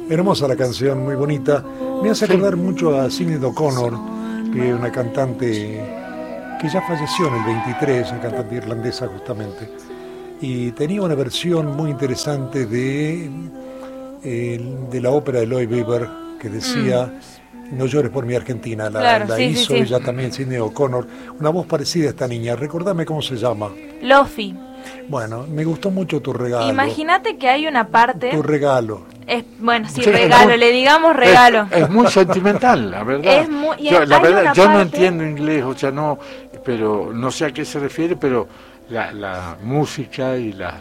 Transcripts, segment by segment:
Hermosa la canción, muy bonita. Me hace acordar mucho a Sinéad O'Connor, que es una cantante que ya falleció en el 23, una cantante irlandesa justamente. Y tenía una versión muy interesante de la ópera de Lloyd Webber, que decía No llores por mi Argentina. La hizo ella también, Sinéad O'Connor. Una voz parecida a esta niña. Recordame cómo se llama. Lofi. Bueno, me gustó mucho tu regalo. Imagínate que hay una parte... Tu regalo. Bueno, sí, regalo, le digamos regalo. Es muy sentimental, la verdad. Yo no entiendo inglés, o sea, no, pero no sé a qué se refiere, pero la música y la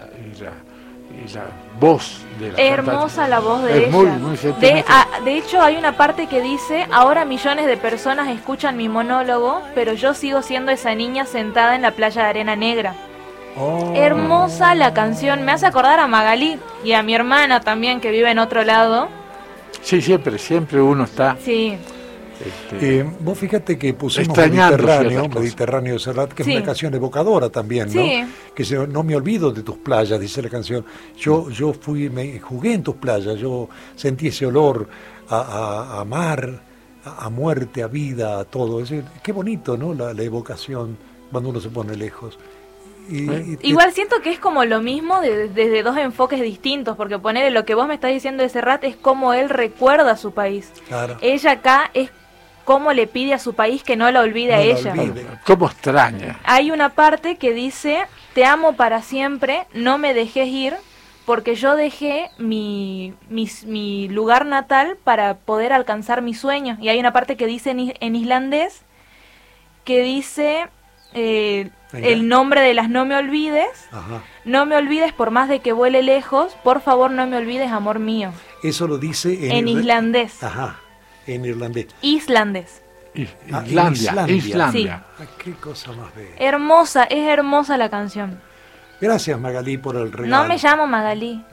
voz de la hermosa la voz de ella. Muy de hecho, hay una parte que dice: ahora millones de personas escuchan mi monólogo, pero yo sigo siendo esa niña sentada en la playa de arena negra. Hermosa la canción, me hace acordar a Magalí y a mi hermana también, que vive en otro lado. Sí, siempre uno está. Sí. Vos fíjate que pusimos Mediterráneo de Serrat, que es una canción evocadora también, ¿no? Sí. Que no me olvido de tus playas, dice la canción. Yo jugué en tus playas, yo sentí ese olor a mar, a muerte, a vida, a todo. Es decir, qué bonito, ¿no? La evocación cuando uno se pone lejos. Igual siento que es como lo mismo desde dos enfoques distintos, porque ponerle lo que vos me estás diciendo de Serrat es cómo él recuerda a su país. Claro. Ella acá es cómo le pide a su país que no la olvide a ella. Cómo extraña. Hay una parte que dice: te amo para siempre, no me dejes ir, porque yo dejé mi lugar natal para poder alcanzar mis sueños. Y hay una parte que dice en islandés, que dice... el nombre de las no me olvides. Ajá. No me olvides por más de que vuele lejos, por favor no me olvides, amor mío. Eso lo dice en islandés. Ajá, en irlandés. Islandés. Islandia. Sí. Qué cosa más bella. Es hermosa la canción. Gracias, Magalí, por el regalo. No me llamo Magalí.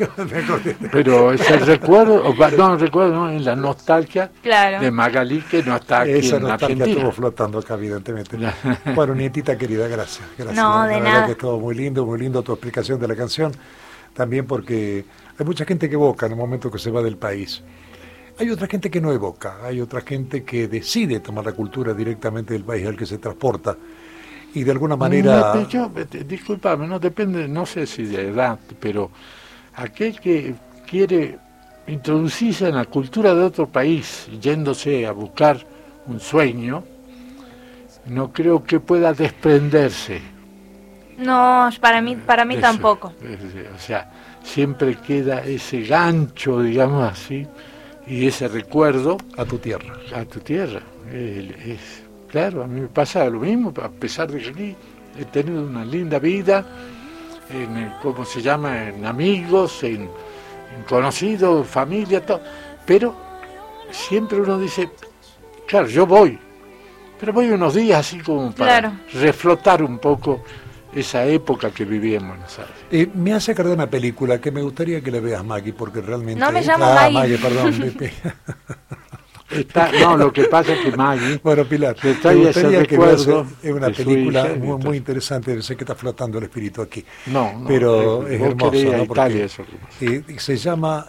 Pero es el recuerdo, en la nostalgia de Magalí, que no está aquí esa en nostalgia Argentina. Estuvo flotando acá, evidentemente. Bueno, nietita querida, gracias. No, de nada. Que es todo muy lindo tu explicación de la canción. También porque hay mucha gente que evoca en el momento que se va del país. Hay otra gente que no evoca, hay otra gente que decide tomar la cultura directamente del país al que se transporta. Y de alguna manera... Disculpame, no depende, no sé si de edad, pero aquel que quiere introducirse en la cultura de otro país, yéndose a buscar un sueño, no creo que pueda desprenderse. No, para mí tampoco. O sea, siempre queda ese gancho, digamos así, y ese recuerdo a tu tierra. Claro, a mí me pasa lo mismo, a pesar de que aquí he tenido una linda vida, en amigos, en conocidos, familia, todo, pero siempre uno dice, claro, yo voy, pero voy unos días así como para reflotar un poco esa época que viví en Buenos Aires. Me hace acordar una película que me gustaría que la veas, Maggie, porque realmente... No me llamo Maggie. Maggie, perdón. Lo que pasa es que Maggie... Bueno, Pilar, me gustaría que veas una película muy interesante. Sé que está flotando el espíritu aquí. No, pero es hermoso, ¿no? Italia, eso. Se llama...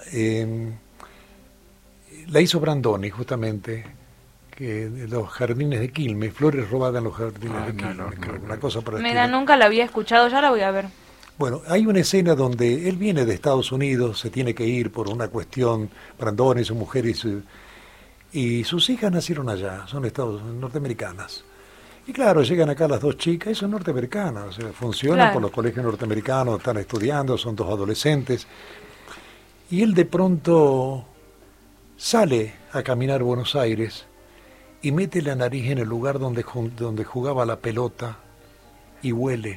la hizo Brandoni, justamente, que los jardines de Quilmes, flores robadas en los jardines de Quilmes. Una cosa para Mira, nunca la había escuchado, ya la voy a ver. Bueno, hay una escena donde él viene de Estados Unidos, se tiene que ir por una cuestión, Brandoni, su mujer y sus hijas nacieron allá, son norteamericanas. Y claro, llegan acá las dos chicas y son norteamericanas, o sea, funcionan por los colegios norteamericanos, están estudiando, son dos adolescentes. Y él de pronto sale a caminar Buenos Aires y mete la nariz en el lugar donde jugaba la pelota y huele.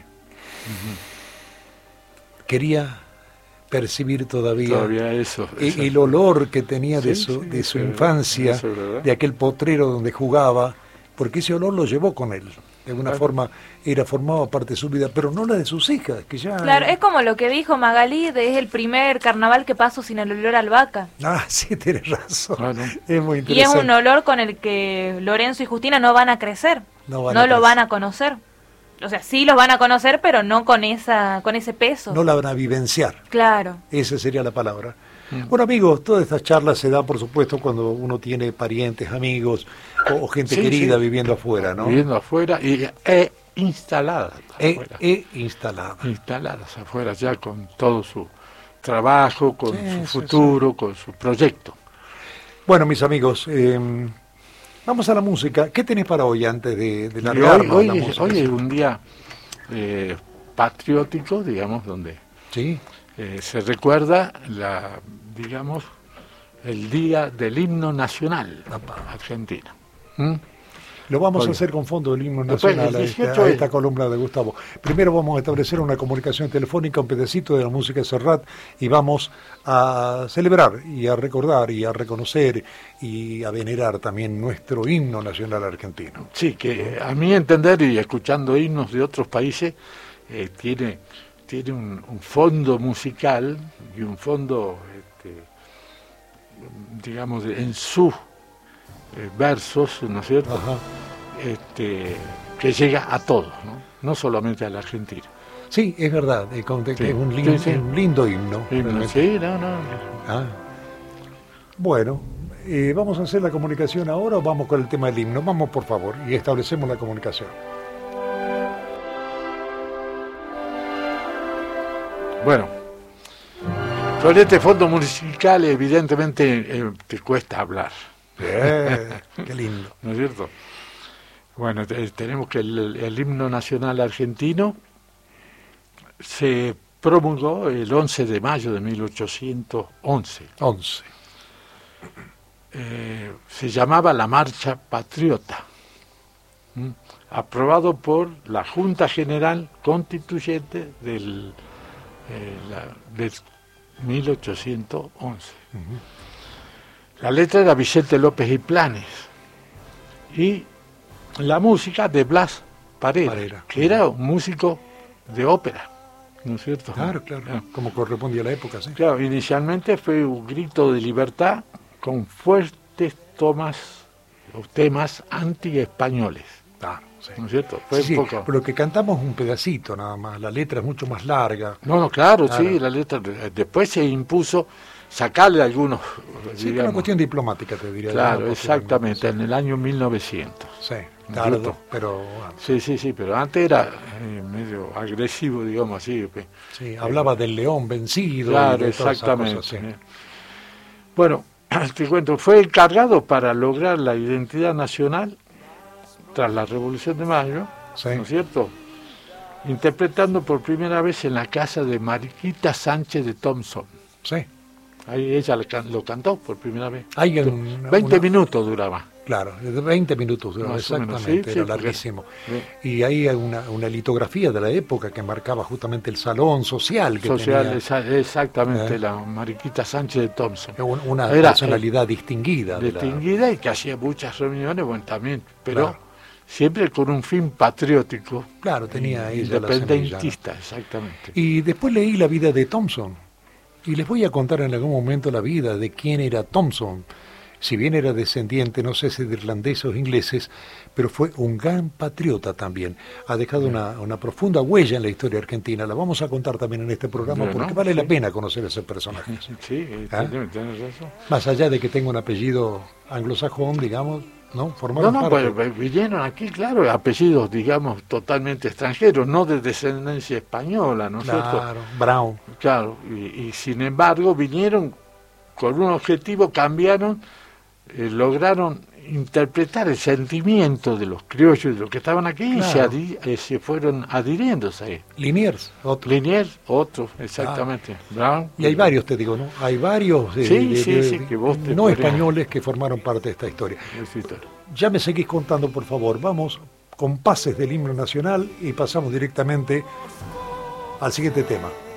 Quería percibir todavía eso. El olor que tenía de su infancia, de aquel potrero donde jugaba, porque ese olor lo llevó con él. De alguna forma formaba parte de su vida, pero no la de sus hijas, que ya... Claro, es como lo que dijo Magalí, es el primer carnaval que paso sin el olor a albahaca. Ah, sí, tienes razón. Bueno. Es muy interesante. Y es un olor con el que Lorenzo y Justina no van a crecer, no lo van a conocer. o sea, sí los van a conocer, pero no con ese peso. No la van a vivenciar. Claro. Esa sería la palabra. Bueno, amigos, todas estas charlas se dan, por supuesto, cuando uno tiene parientes, amigos o gente querida viviendo afuera, ¿no? Viviendo afuera e instaladas afuera. Instaladas afuera ya con todo su trabajo, con su futuro, con su proyecto. Bueno, mis amigos, vamos a la música. ¿Qué tenés para hoy antes de largarnos? Hoy es un día patriótico, digamos, donde se recuerda el día del himno nacional argentino. Lo vamos a hacer con fondo del himno nacional a esta columna de Gustavo. Primero vamos a establecer una comunicación telefónica, un pedacito de la música de Serrat, y vamos a celebrar y a recordar y a reconocer y a venerar también nuestro himno nacional argentino. Sí, que a mi entender, y escuchando himnos de otros países, tiene un fondo musical y un fondo, digamos, en sus versos, ¿no es cierto? Que llega a todos, no solamente a la Argentina. Sí, es verdad, es un lindo himno. Sí, Bueno, ¿vamos a hacer la comunicación ahora o vamos con el tema del himno? Vamos, por favor, y establecemos la comunicación. Bueno, con este fondo musical evidentemente te cuesta hablar. Qué lindo. ¿No es cierto? Bueno, tenemos que el himno nacional argentino se promulgó el 11 de mayo de 1811. Se llamaba la Marcha Patriota, aprobado por la Junta General Constituyente del 1811. La letra era Vicente López y Planes y la música de Blas Parera, que era un músico de ópera, ¿no es cierto? Claro, como correspondía a la época, sí. Claro, inicialmente fue un grito de libertad con fuertes temas anti-españoles. Claro, sí. ¿No es cierto? Pero que cantamos un pedacito nada más, la letra es mucho más larga. Claro, sí, la letra después se impuso sacarle algunos... Sí, digamos, una cuestión diplomática, te diría. Claro, exactamente, en el año 1900. Sí, tardo, pero... Sí, pero antes era medio agresivo, digamos así. Sí, hablaba del león vencido. Claro, exactamente. Cosas, sí. Bueno, te cuento, fue encargado para lograr la identidad nacional tras la Revolución de Mayo, ¿no es cierto? Interpretando por primera vez en la casa de Mariquita Sánchez de Thompson. Sí. Ahí ella lo cantó por primera vez. 20 minutos duraba. Claro, 20 minutos duraba, exactamente, era larguísimo. Sí. Y ahí hay una litografía de la época que marcaba justamente el salón social que tenía. Exactamente, la Mariquita Sánchez de Thompson. Una personalidad distinguida. Distinguida y que hacía muchas reuniones, bueno, también, pero siempre con un fin patriótico. Claro, tenía ella independentista, exactamente. Y después leí la vida de Thompson. Y les voy a contar en algún momento la vida de quién era Thompson. Si bien era descendiente, no sé si de irlandeses o ingleses, pero fue un gran patriota también. Ha dejado una profunda huella en la historia argentina. La vamos a contar también en este programa porque vale la pena conocer a ese personaje. Sí, tienes razón. Más allá de que tenga un apellido anglosajón, digamos, ¿no? Pues vinieron aquí, claro, apellidos, digamos, totalmente extranjeros, no de descendencia española, ¿no es cierto? Claro, Brown. Claro, y sin embargo vinieron con un objetivo, cambiaron, lograron interpretar el sentimiento de los criollos de los que estaban aquí, claro. Y se fueron adhiriéndose ahí. Liniers, otro, exactamente. Brown. Y hay varios, te digo, ¿no? Hay varios que vos no españoles que formaron parte de esta historia. Ya me seguís contando, por favor. Vamos con pases del himno nacional y pasamos directamente al siguiente tema.